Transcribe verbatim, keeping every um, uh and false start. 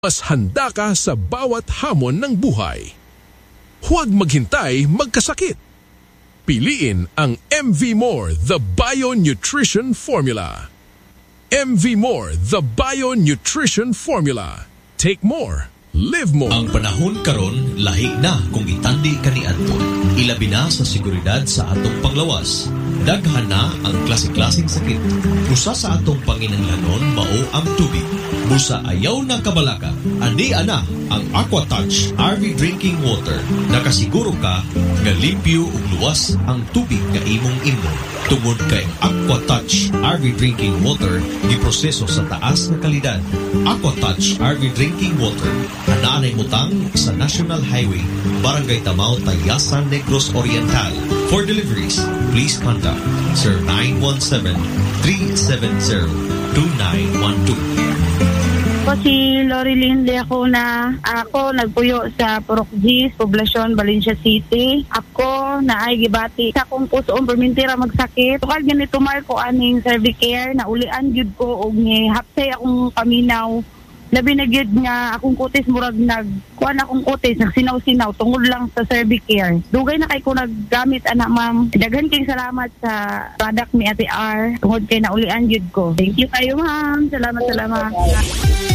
Mas handa ka sa bawat hamon ng buhay. Huwag maghintay magkasakit. Piliin ang M V More The Bio Nutrition Formula. M V More The Bio Nutrition Formula. Take more. Live more. Ang panahon karon lahi na kung itandi kaniadto. Ilabi na sa seguridad sa atong panglawas. Daghan na ang klase-klaseng sakit. Usa sa atong panginahanglanon mao ang tubig. Busa ayaw na kabalaka. Andi ana ang AquaTouch R V Drinking Water. Nakasiguro ka nga limpyo ug luwas ang tubig nga imong imnon. Tungod kay AquaTouch R V Drinking Water giproseso sa taas nga kalidad. AquaTouch R V Drinking Water anaanay butang sa National Highway, Barangay Tamao, Tayasan, Negros Oriental. For deliveries, please contact zero nine one seven, three seven zero, two nine one two. Ako si Lorilyn Leacuna. Ako nagpuyo sa Purok Gis, Poblacion, Valencia City. Ako na ay gibati sa kong pusoong permintira magsakit. Tukal ganito marko aning Servicare na ulian gyud ko og ni hapsay akong paminaw. Labi na gyud nga akong kutis murag nag kuan akong kutis nagsinaw-sinaw tungod lang sa Servicare. Dugay na kay ko naggamit ana ma'am. Daghan kay salamat sa product ni Ate R tungod kay naulian gyud ko. Thank you kayo ma'am. Salamat salamat.